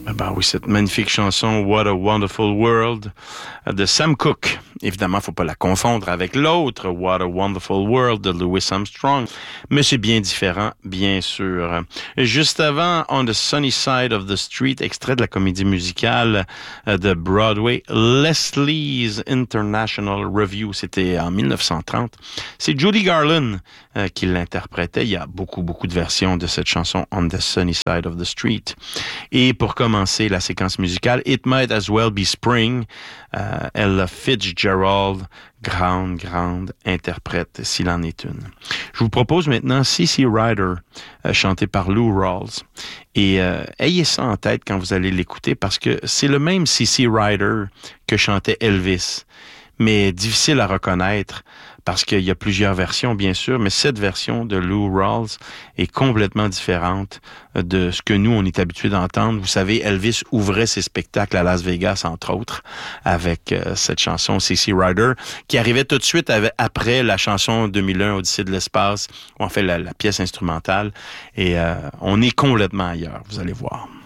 Ben oui, cette magnifique chanson What a Wonderful World de Sam Cooke. Évidemment, faut pas la confondre avec l'autre What a Wonderful World de Louis Armstrong, mais c'est bien différent, bien sûr. Juste avant, On the Sunny Side of the Street, extrait de la comédie musicale de Broadway, Leslie's International Review. C'était en 1930. C'est Judy Garland qui l'interprétait. Il y a beaucoup de versions de cette chanson On the Sunny Side of the Street. Et pour commencer la séquence musicale, It Might As Well Be Spring, Ella Fitzgerald, grande interprète, s'il en est une. Je vous propose maintenant C.C. Rider, chanté par Lou Rawls. Et ayez ça en tête quand vous allez l'écouter, parce que c'est le même C.C. Rider que chantait Elvis, mais difficile à reconnaître, parce qu'il y a plusieurs versions, bien sûr, mais cette version de Lou Rawls est complètement différente de ce que nous, on est habitués d'entendre. Vous savez, Elvis ouvrait ses spectacles à Las Vegas, entre autres, avec cette chanson C.C. Rider, qui arrivait tout de suite après la chanson 2001, Odyssée de l'espace, où on fait la pièce instrumentale, et on est complètement ailleurs, vous allez voir.